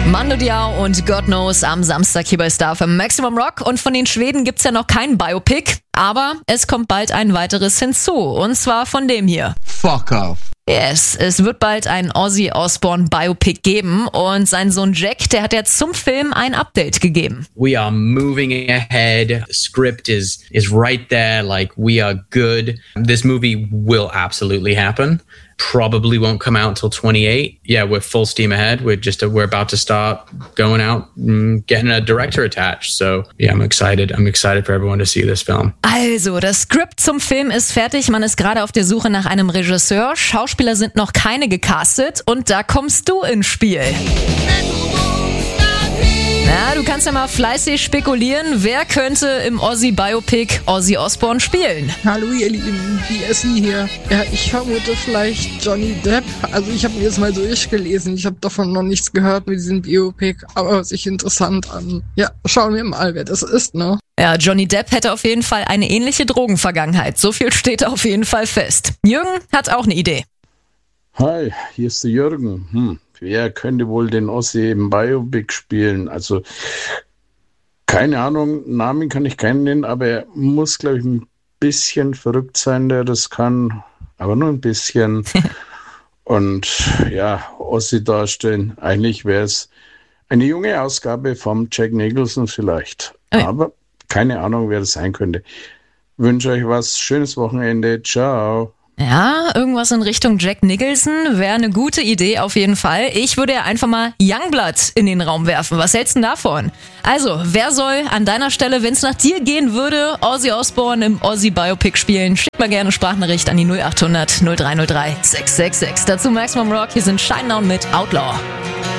Mando Diao und God Knows am Samstag hier bei Star für Maximum Rock. Und von den Schweden gibt's ja noch kein Biopic, aber es kommt bald ein weiteres hinzu. Und zwar von dem hier. Fuck off. Yes, es wird bald ein Ozzy Osbourne Biopic geben und sein Sohn Jack, der hat jetzt zum Film ein Update gegeben. We are moving ahead. The script is right there. Like, we are good. This movie will absolutely happen. Probably won't come out until 28. Yeah, we're full steam ahead. We're about to start going out and getting a director attached. So yeah, I'm excited. I'm excited for everyone to see this film. Also, das Skript zum Film ist fertig. Man ist gerade auf der Suche nach einem Regisseur. Schauspieler sind noch keine gecastet und da kommst du ins Spiel. Na, du kannst ja mal fleißig spekulieren, wer könnte im Ozzy-Biopic Ozzy Osbourne spielen? Hallo ihr Lieben, BSI hier. Ja, ich vermute vielleicht Johnny Depp. Also ich habe mir das mal so durchgelesen. Ich habe davon noch nichts gehört mit diesem Biopic, aber hört sich interessant an. Ja, schauen wir mal, wer das ist, ne? Ja, Johnny Depp hätte auf jeden Fall eine ähnliche Drogenvergangenheit. So viel steht auf jeden Fall fest. Jürgen hat auch eine Idee. Hi, hier ist der Jürgen. Wer könnte wohl den Ozzy im Biopic spielen? Also, keine Ahnung, Namen kann ich keinen nennen, aber er muss, glaube ich, ein bisschen verrückt sein, der das kann. Aber nur ein bisschen. Und ja, Ozzy darstellen. Eigentlich wäre es eine junge Ausgabe vom Jack Nicholson vielleicht. Aber keine Ahnung, wer das sein könnte. Wünsche euch was. Schönes Wochenende. Ciao. Ja, irgendwas in Richtung Jack Nicholson wäre eine gute Idee auf jeden Fall. Ich würde ja einfach mal Youngblood in den Raum werfen. Was hältst du denn davon? Also, wer soll an deiner Stelle, wenn es nach dir gehen würde, Ozzy Osbourne im Ozzy Biopic spielen? Schick mal gerne eine Sprachnachricht an die 0800 0303 666. Dazu Maximum Rock, hier sind Shinedown mit Outlaw.